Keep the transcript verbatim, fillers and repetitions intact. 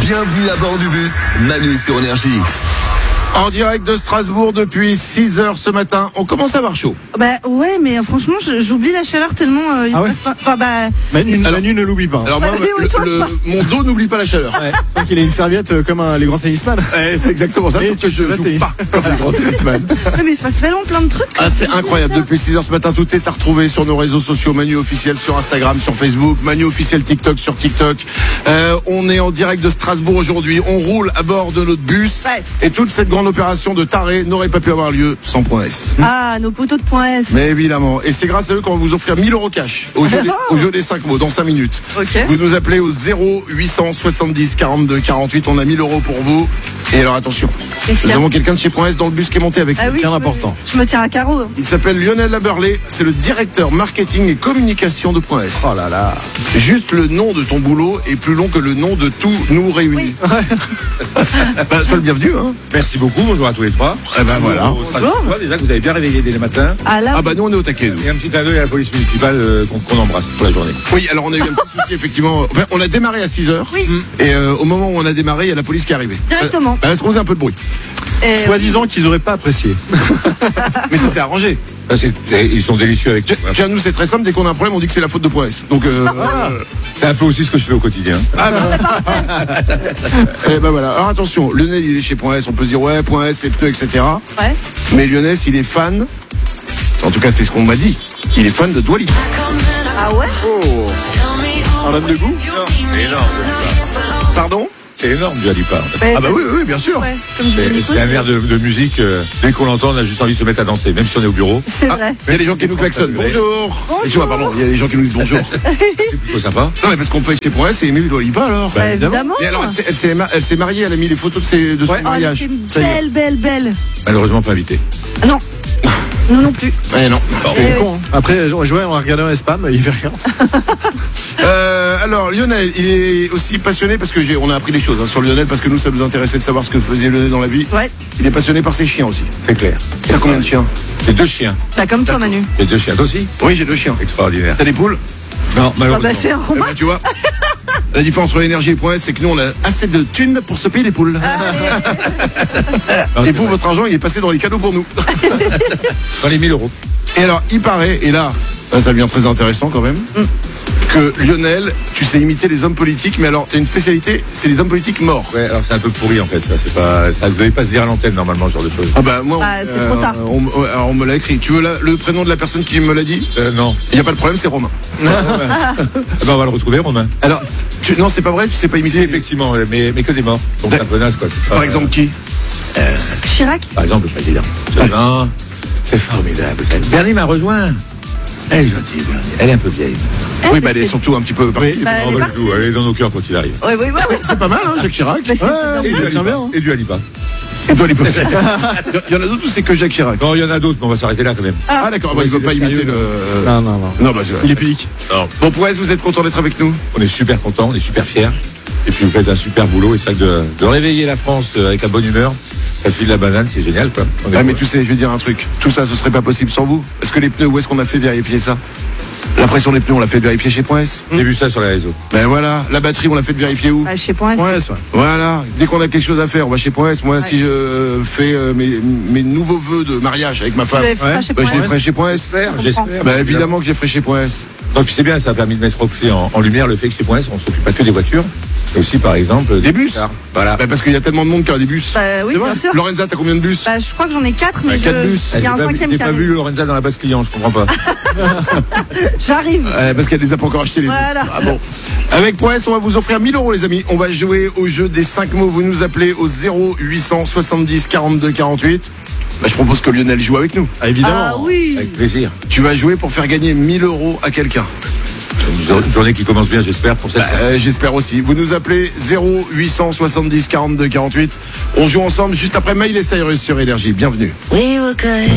Bienvenue à bord du bus Manu sur Énergie. En direct de Strasbourg depuis six heures ce matin. On commence à avoir chaud. Bah ouais, mais franchement, je- j'oublie la chaleur tellement euh, il Ah se ouais passe pas. Enfin bah. Manu, Alors- Manu ne l'oublie pas. Alors moi, Ouais, oui, le- toi, le- pas. mon dos n'oublie pas la chaleur. Ouais, c'est vrai qu'il a une serviette euh, comme un- les grands tennisman. Ouais, c'est exactement ça, Mais sauf tu que je fais pas joue tennis. pas comme les grands tennisman. Ouais, mais il se passe tellement plein de trucs. Ah, c'est incroyable. Depuis six heures ce matin, tout est à retrouver sur nos réseaux sociaux. Manu officiel sur Instagram, sur Facebook. Manu officiel TikTok sur TikTok. Euh, on est en direct de Strasbourg aujourd'hui. On roule à bord de notre bus. Ouais. Et toute cette grande opération de taré n'aurait pas pu avoir lieu sans Point S. Ah, nos poteaux de point S. Mais évidemment. Et c'est grâce à eux qu'on va vous offrir mille euros cash au jeu, des, au jeu des cinq mots dans cinq minutes. Ok. Vous nous appelez au zéro huit cent soixante-dix quarante-deux quarante-huit. On a mille euros pour vous. Et alors attention. Qu'est-ce qu'il Nous y a avons quelqu'un de chez Point S dans le bus qui est monté avec Ah nous. oui, bien je me- important. Je me tiens à carreau. Il s'appelle Lionel Laberlé, c'est le directeur marketing et communication de Point S. Oh là là. Juste le nom de ton boulot est plus long que le nom de tous nous réunis. Bah, sois le bienvenu, hein. Merci beaucoup, bonjour à tous les trois. Eh ben voilà. Au Strasbourg, déjà que vous avez bien réveillé dès le matin. Ah là. Ah bah nous on est au taquet, nous. Et un petit clin d'œil à la police municipale euh, qu'on qu'on embrasse pour la journée. Oui, alors on a eu un petit souci effectivement. Enfin, on a démarré à six heures. Oui. Et euh, au moment où on a démarré, il y a la police qui est arrivée. Directement. Euh, Est-ce qu'on faisait un peu de bruit? Et- Soi-disant qu'ils auraient pas apprécié. Mais ça s'est arrangé. Ça, c'est- c'est- ils sont délicieux avec Tu- Tiens, nous c'est très simple, dès qu'on a un problème, on dit que c'est la faute de Point S. Donc euh, C'est un peu aussi ce que je fais au quotidien. ah bah. Eh ben voilà. Alors attention, Lionel il est chez Point S, on peut se dire ouais, Point S, les pneus, et cetera. Ouais. Mais Lionel, il est fan, en tout cas c'est ce qu'on m'a dit, il est fan de Dua Lipa. Ah ouais. Oh. En homme de goût. C'est énorme. Pardon? C'est énorme, du Alipa. Ouais, Ah bah oui, oui, bien sûr. Ouais, comme disait C'est Nico, c'est un air de, de musique. euh, dès qu'on l'entend, on a juste envie de se mettre à danser, même si on est au bureau. C'est Ah, vrai. il y a des gens qui nous klaxonnent. Bonjour. Excuse-moi, pardon, il y a des gens qui nous disent bonjour. C'est plutôt sympa. Non mais parce qu'on peut être chez Point S et aimer Dua Lipa alors. Bah, évidemment. Et alors elle s'est- elle s'est ma- elle s'est mariée, elle a mis les photos de, ses, de son Oh, elle mariage. était Ça y est. belle, belle, belle. Malheureusement pas invité. Ah non. Non, non plus. Eh non. C'est Euh, con. Hein. Après, je- Joël, on a regardé un spam, il fait rien. Euh, alors Lionel, il est aussi passionné parce que j'ai, on a appris les choses hein, sur Lionel parce que nous ça nous intéressait de savoir ce que faisait Lionel dans la vie. Ouais. Il est passionné par ses chiens aussi. C'est clair. T'as combien de chiens? J'ai deux chiens. Bah comme toi, Manu. J'ai deux chiens, toi aussi. Oui, j'ai deux chiens. Extraordinaire. T'as des poules? Non, Ah malheureusement. bah c'est un Eh combat. ben, tu vois. La différence entre l'énergie et Point S, c'est que nous on a assez de thunes pour se payer les poules. Non, Et c'est vous, vrai. votre argent, il est passé dans les cadeaux pour nous. Dans les mille euros. Et alors, il paraît, et là, là, ça devient très intéressant quand même, que Lionel, tu sais imiter les hommes politiques, mais alors, c'est une spécialité, c'est les hommes politiques morts. Ouais, alors c'est un peu pourri en fait. Ça, c'est pas, ça ne devait pas se dire à l'antenne normalement, ce genre de choses. Ah bah moi, Bah, on, c'est trop tard. on, on- alors, on me l'a écrit. Tu veux la- le prénom de la personne qui me l'a dit? Euh, non. Il n'y a pas de problème, c'est Romain. Ah ben, on va le retrouver, Romain. Alors, tu, non, c'est pas vrai, tu sais pas Si, imiter. effectivement, mais, mais que des morts. Donc c'est un peu naze, quoi. C'est pas- Par exemple, qui? Chirac. Par exemple, le président. Non, c'est formidable. vous savez. Bernie m'a rejoint. Elle est gentille, Bernie. Elle est un peu vieille. Oui, bah elle est surtout un petit peu partie. Bah, elle Oh, est bah, partie. du tout, elle est dans nos cœurs quand il arrive. Ouais, ouais, ouais, ouais. C'est pas mal, hein, Jacques Chirac. Bah, c'est Ouais, bien Et ça. du tiens Alipa. bien, hein. Et du Alipa. Et toi, les pauvres. Il y en a d'autres ou c'est que Jacques Chirac? Non, il y en a d'autres, mais on va s'arrêter là quand même. Ah, d'accord, bah, il ne veut pas Sérieux, imiter le. Non, non, non. Non, bah, c'est- Il est pudique. Non. Bon, pour S, vous êtes content d'être avec nous? On est super contents, on est super fiers. Et puis vous faites un super boulot. Et c'est vrai que de, de réveiller la France euh, avec la bonne humeur, ça file la banane, c'est génial, quoi. On est Ah mais heureux. tu sais, je vais dire un truc. Tout ça, ce serait pas possible sans vous. Est-ce que les pneus, où est-ce qu'on a fait vérifier ça? La pression des pneus, on l'a fait vérifier chez Point S. J'ai vu ça sur les réseaux. Ben voilà. La batterie, on l'a fait vérifier où? Bah, je sais pas. Ouais, c'est vrai. Voilà. Dès qu'on a quelque chose à faire, on va chez Point S. Moi, si je euh, fais euh, mes, mes nouveaux vœux de mariage avec ma femme, Je le ferai Ouais. chez bah, je les Point S. ferai chez Point S. J'espère, j'espère. Bah, évidemment que j'ai ferai chez Point S. Non, puis c'est bien, ça a permis de mettre aussi en, en lumière le fait que chez Point S, on s'occupe pas que des voitures, mais aussi, par exemple, Des bus. cars. Voilà. Bah, parce qu'il y a tellement de monde qui a des bus. Bah oui, bien sûr. Lorenza, t'as combien de bus? Bah je crois que j'en ai quatre, mais Ouais, quatre je- bus. il y a un J'ai pas vu- cinquième J'ai qui pas vu arrive. Lorenza dans la base client, je comprends pas. J'arrive. Euh, parce qu'elle les a pas encore achetés les Voilà. bus. Ah bon. Avec Point S, on va vous offrir mille euros les amis. On va jouer au jeu des cinq mots. Vous nous appelez au zéro huit cent soixante-dix quarante-deux quarante-huit. Bah, je propose que Lionel joue avec nous. Ah, évidemment. Ah oui. Avec plaisir. Tu vas jouer pour faire gagner mille euros à quelqu'un. Une jour- une journée qui commence bien, j'espère, pour cette. Bah, euh, j'espère aussi. Vous nous appelez zéro huit cent soixante-dix quarante-deux quarante-huit. On joue ensemble juste après Miley Cyrus sur Énergie. Bienvenue. We were good.